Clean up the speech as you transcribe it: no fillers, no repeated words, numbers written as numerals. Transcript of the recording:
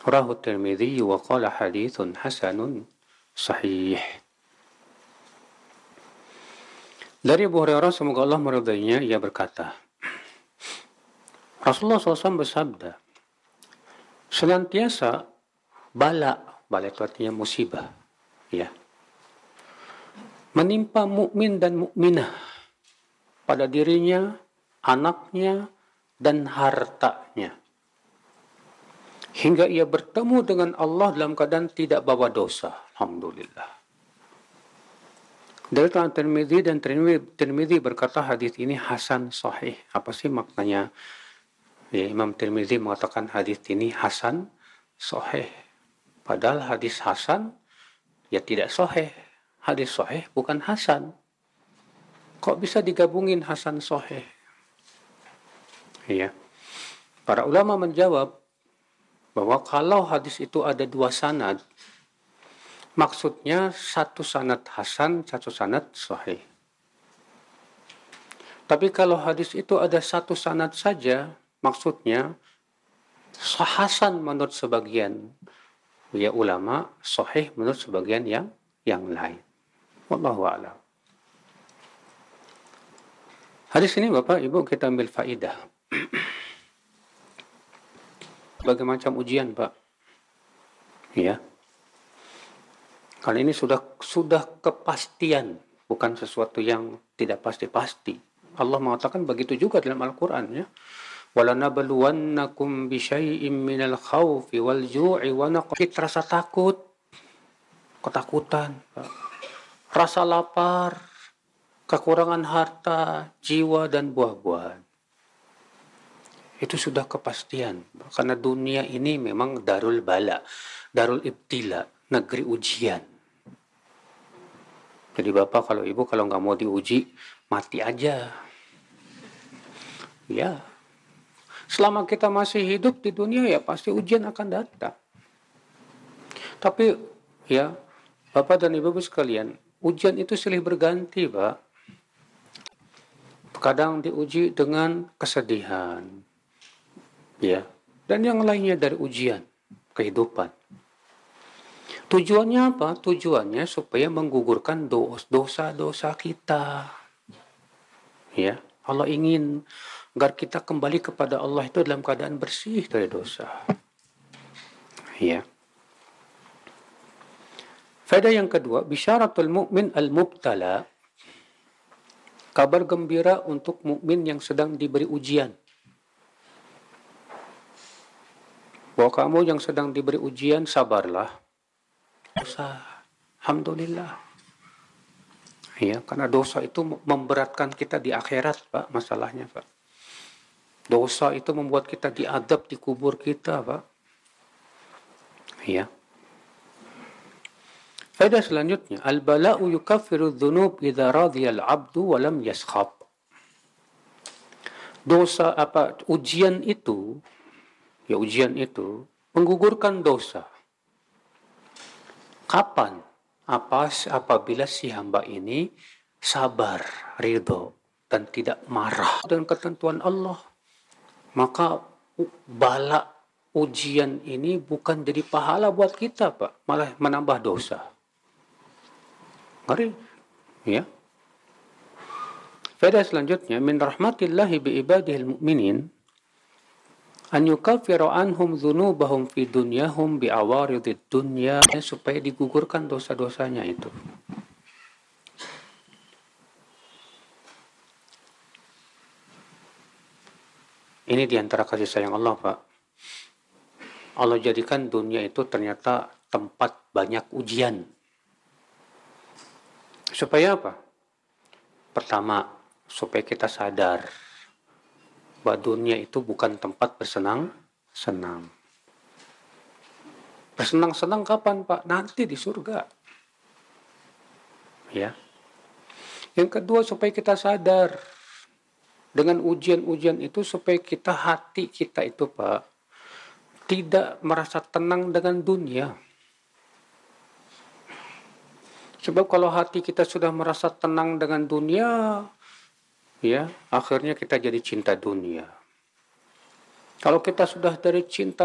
Rawahu Tirmidzi wa qala haditsun hasanun sahih. Dari Abu Hurairah, semoga Allah meridainya, ia berkata, Rasulullah SAW bersabda, senantiasa bala itu artinya musibah, ya, menimpa mukmin dan mukminah pada dirinya, anaknya, dan hartanya, hingga ia bertemu dengan Allah dalam keadaan tidak bawa dosa. Alhamdulillah. Dari Tirmidzi, dan Tirmidzi berkata hadis ini hasan sahih. Apa sih maknanya? Ya, Imam Tirmidzi mengatakan hadis ini hasan sahih. Padahal hadis hasan ya tidak sahih. Hadis sahih bukan hasan. Kok bisa digabungin hasan sahih? Ya. Para ulama menjawab bahwa kalau hadis itu ada dua sanad, maksudnya satu sanad hasan, satu sanad sahih. Tapi kalau hadis itu ada satu sanad saja, maksudnya hasan menurut sebagian ya ulama, sahih menurut sebagian yang lain. Wallahu a'lam. Hadis ini Bapak Ibu kita ambil faidah. Berbagai macam ujian, Pak. Ya. Karena ini sudah kepastian, bukan sesuatu yang tidak pasti-pasti. Allah mengatakan begitu juga dalam Al-Qur'an, ya. وَلَنَبْلُوَنَّكُمْ بِشَيْءٍ مِّنَ الْخَوْفِ وَالْجُوعِ وَنَقْصٍ. Rasa takut, ketakutan, rasa lapar, kekurangan harta, jiwa, dan buah-buahan. Itu sudah kepastian. Karena dunia ini memang darul bala, darul ibtila, negeri ujian. Jadi Bapak, kalau Ibu, kalau nggak mau diuji, mati aja. Ya. Selama kita masih hidup di dunia, ya pasti ujian akan datang. Tapi, ya, Bapak dan Ibu sekalian, ujian itu silih berganti, Pak. Kadang diuji dengan kesedihan, ya, dan yang lainnya dari ujian kehidupan. Tujuannya apa? Tujuannya supaya menggugurkan dosa-dosa kita. Ya, Allah ingin agar kita kembali kepada Allah itu dalam keadaan bersih dari dosa. Ya. Faedah yang kedua, bisyaratul mu'min al-mubtala, kabar gembira untuk mukmin yang sedang diberi ujian. Bahwa kamu yang sedang diberi ujian, sabarlah. Dosa, alhamdulillah. Ya, karena dosa itu memberatkan kita di akhirat, Pak, masalahnya, Pak. Dosa itu membuat kita diadab di kubur kita, Pak. Ya. Faedah selanjutnya, al-bala'u yukaffiru dzunub idza radhiya al-'abdu wa lam yaskhab. Dosa apa? Ujian itu menggugurkan dosa. Kapan? Apabila si hamba ini sabar, ridho, dan tidak marah dengan ketentuan Allah. Maka bala ujian ini bukan jadi pahala buat kita, Pak, malah menambah dosa. Ngeri, ya. Faedah selanjutnya, min rahmatillahi bi ibadihil mu'minin an yukaffiru anhum dzunubahum fi dunyahum bi awaridid dunya, supaya digugurkan dosa-dosanya itu. Ini diantara kasih sayang Allah, Pak. Allah jadikan dunia itu ternyata tempat banyak ujian. Supaya apa? Pertama, supaya kita sadar bahwa dunia itu bukan tempat bersenang-senang. Bersenang-senang kapan, Pak? Nanti di surga. Ya. Yang kedua, supaya kita sadar dengan ujian-ujian itu, supaya hati kita itu, Pak, tidak merasa tenang dengan dunia. Sebab kalau hati kita sudah merasa tenang dengan dunia, ya, akhirnya kita jadi cinta dunia. Kalau kita sudah dari cinta